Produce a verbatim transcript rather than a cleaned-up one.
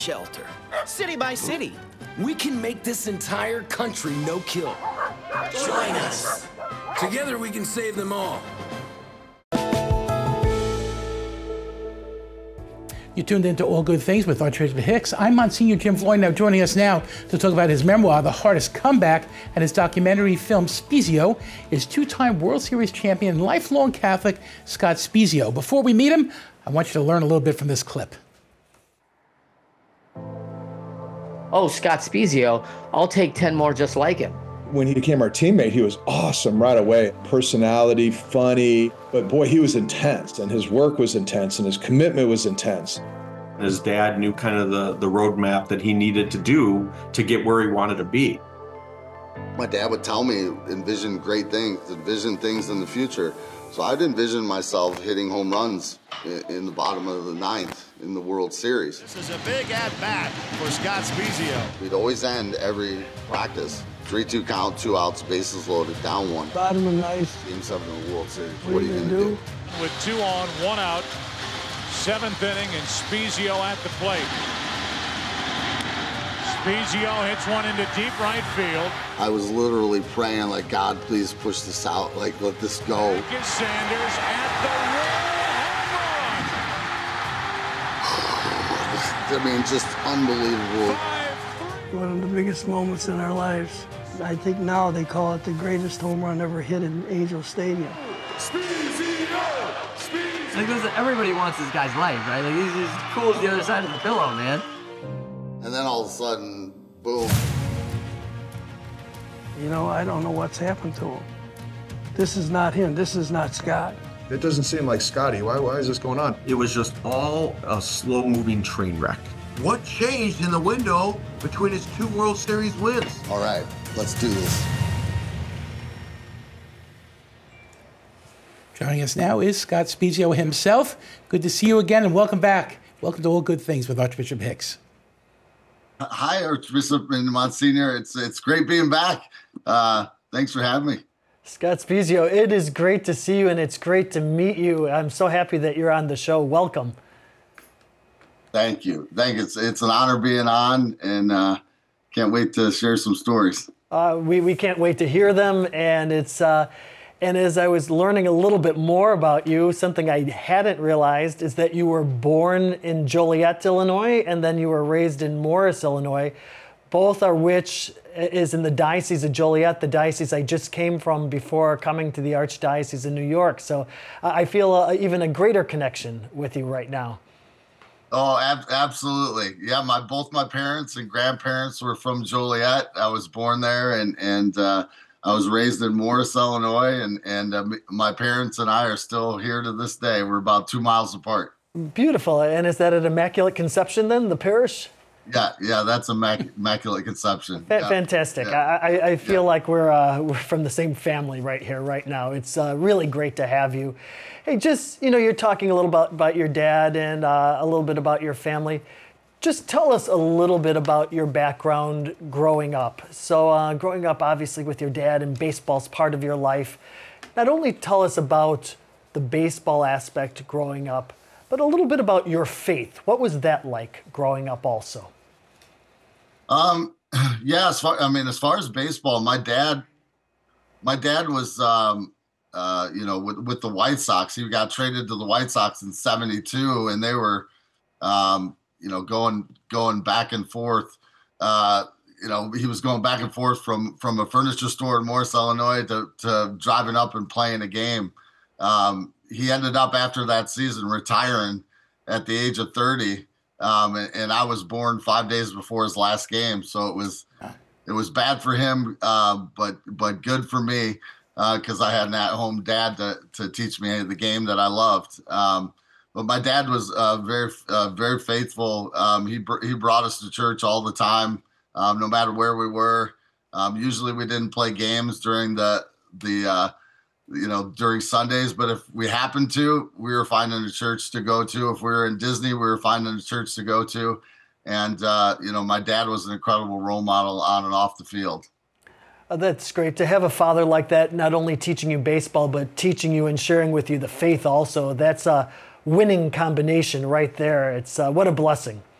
shelter, city by city. We can make this entire country no-kill. Join us. Together we can save them all. You tuned into All Good Things with Archbishop Hicks. I'm Monsignor Jim Floyd, now joining us now to talk about his memoir, The Hardest Comeback, and his documentary film, Spiezio, is two-time World Series champion and lifelong Catholic Scott Spiezio. Before we meet him, I want you to learn a little bit from this clip. Oh, Scott Spiezio, I'll take ten more just like him. When he became our teammate, he was awesome right away. Personality, funny, but boy, he was intense, and his work was intense, and his commitment was intense. His dad knew kind of the, the roadmap that he needed to do to get where he wanted to be. My dad would tell me, envision great things, envision things in the future. So I'd envision myself hitting home runs in the bottom of the ninth in the World Series. This is a big at-bat for Scott Spiezio. We'd always end every practice. three two count, two outs, bases loaded, down one. Bottom of ninth. Game seven of the World Series. What, what are you going to do? do? With two on, one out, seventh inning, and Spiezio at the plate. Spiezio hits one into deep right field. I was literally praying, like, God, please push this out. Like, let this go. Lucas Sanders at the wall. I mean, just unbelievable. One of the biggest moments in our lives. I think now they call it the greatest home run ever hit in Angel Stadium. Spiezio! Spiezio! Because everybody wants this guy's life, right? Like, he's as cool as the other side of the pillow, man. And then all of a sudden, boom. You know, I don't know what's happened to him. This is not him. This is not Scott. It doesn't seem like Scotty. Why, why is this going on? It was just all a slow-moving train wreck. What changed in the window between his two World Series wins? All right, let's do this. Joining us now is Scott Spiezio himself. Good to see you again, and welcome back. Welcome to All Good Things with Archbishop Hicks. Hi, Archbishop and Monsignor. It's it's great being back. Uh, thanks for having me. Scott Spiezio, it is great to see you, and it's great to meet you. I'm so happy that you're on the show. Welcome. Thank you. Thank you. It's, it's an honor being on, and uh, can't wait to share some stories. Uh, we, we can't wait to hear them, and it's... Uh, And as I was learning a little bit more about you, something I hadn't realized is that you were born in Joliet, Illinois, and then you were raised in Morris, Illinois, both are which is in the Diocese of Joliet, the diocese I just came from before coming to the Archdiocese of New York. So I feel uh, even a greater connection with you right now. Oh, ab absolutely. Yeah, my both my parents and grandparents were from Joliet. I was born there, and, and uh, I was raised in Morris, Illinois, and, and uh, my parents and I are still here to this day. We're about two miles apart. Beautiful. And is that an Immaculate Conception then, the parish? Yeah, yeah, that's immac Immaculate Conception. Fa yeah. Fantastic. Yeah. I, I feel yeah. like we're, uh, we're from the same family right here, right now. It's uh, really great to have you. Hey, just, you know, you're talking a little about, about your dad and uh, a little bit about your family. Just tell us a little bit about your background growing up. So uh, growing up, obviously, with your dad, and baseball's part of your life. Not only tell us about the baseball aspect growing up, but a little bit about your faith. What was that like growing up also? Um, yeah, as far, I mean, as far as baseball, my dad, my dad was, um, uh, you know, with, with the White Sox. He got traded to the White Sox in seventy-two, and they were, um, you know, going going back and forth. Uh, you know, he was going back and forth from from a furniture store in Morris, Illinois, to to driving up and playing a game. Um, he ended up after that season retiring at the age of thirty, um, and, and I was born five days before his last game. So it was it was bad for him, uh, but but good for me because uh, I had an at-home dad to to teach me the game that I loved. Um, But my dad was uh, very, uh, very faithful. Um, he br he brought us to church all the time, um, no matter where we were. Um, usually, we didn't play games during the the, uh, you know, during Sundays. But if we happened to, we were finding a church to go to. If we were in Disney, we were finding a church to go to. And uh, you know, my dad was an incredible role model on and off the field. Oh, that's great to have a father like that, not only teaching you baseball, but teaching you and sharing with you the faith also. That's uh, winning combination right there. It's uh, what a blessing.